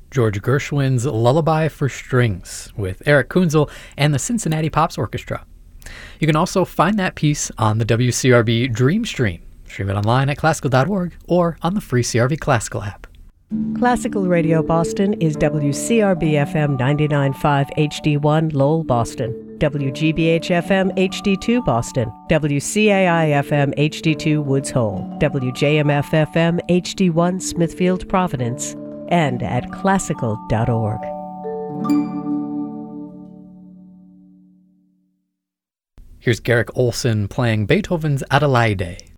George Gershwin's Lullaby for Strings with Eric Kunzel and the Cincinnati Pops Orchestra. You can also find that piece on the WCRB Dream Stream. Stream it online at classical.org or on the free CRV Classical app. Classical Radio Boston is WCRB-FM 99.5 HD1 Lowell, Boston, WGBH-FM HD2 Boston, WCAI-FM HD2 Woods Hole, WJMF-FM HD1 Smithfield, Providence, and at classical.org. Here's Garrick Olson playing Beethoven's Adelaide.